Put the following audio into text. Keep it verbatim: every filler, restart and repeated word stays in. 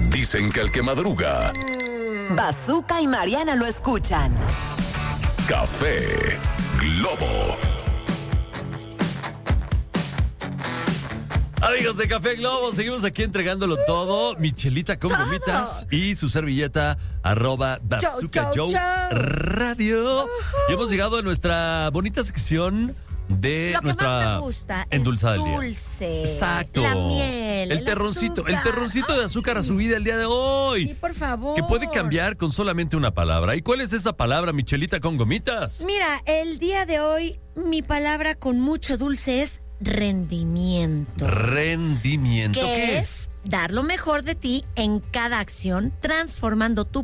Dicen que el que madruga... Bazooka y Mariana lo escuchan. Café Globo. Amigos de Café Globo, seguimos aquí entregándolo todo. Michelita con Todo. gomitas y su servilleta, arroba Bazooka Chau, chau, Joe chau. Radio. Y hemos llegado a nuestra bonita sección de Lo que nuestra más me gusta, endulzada el del día. dulce, Exacto. la miel, el el terroncito, azúcar. el terroncito de azúcar a su vida el día de hoy. Sí, por favor. Que puede cambiar con solamente una palabra. ¿Y cuál es esa palabra, Michelita con gomitas? Mira, el día de hoy, mi palabra con mucho dulce es rendimiento. Rendimiento. que ¿Qué es dar lo mejor de ti en cada acción, transformando tu